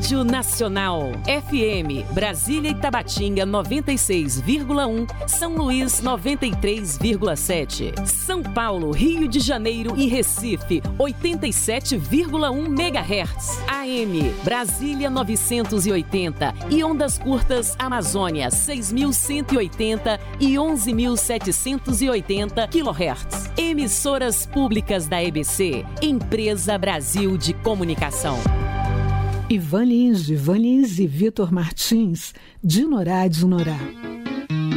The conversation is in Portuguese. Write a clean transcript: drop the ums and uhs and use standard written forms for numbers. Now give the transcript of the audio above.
Rádio Nacional. FM, Brasília e Tabatinga 96,1, São Luís 93,7. São Paulo, Rio de Janeiro e Recife 87,1 MHz. AM, Brasília 980 e ondas curtas Amazônia 6.180 e 11.780 kHz. Emissoras públicas da EBC, Empresa Brasil de Comunicação. Ivan Lins e Vitor Martins, de Norá de Norá.